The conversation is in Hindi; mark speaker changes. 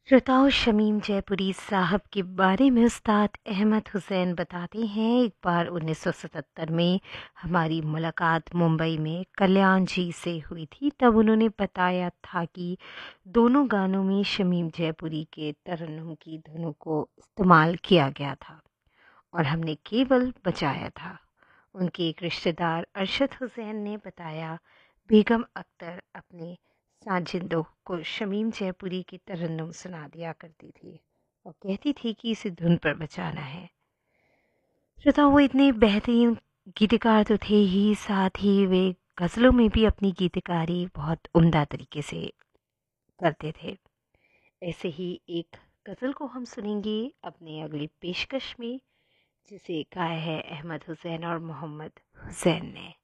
Speaker 1: श्रोताओं, शमीम जयपुरी साहब के बारे में उस्ताद अहमद हुसैन बताते हैं, एक बार 1977 में हमारी मुलाकात मुंबई में कल्याण जी से हुई थी। तब उन्होंने बताया था कि दोनों गानों में शमीम जयपुरी के तरन्नुम की धुनों को इस्तेमाल किया गया था और हमने केवल बजाया था। उनके एक रिश्तेदार अरशद हुसैन ने बताया, बेगम अख्तर अपने साजिंदों को शमीम जयपुरी की तरन्नुम सुना दिया करती थी और कहती थी कि इसे धुन पर बजाना है। श्रोता, वो इतने बेहतरीन गीतकार तो थे ही, साथ ही वे गज़लों में भी अपनी गीतकारी बहुत उम्दा तरीके से करते थे। ऐसे ही एक गज़ल को हम सुनेंगे अपने अगली पेशकश में, जिसे गाया है अहमद हुसैन और मोहम्मद हुसैन ने।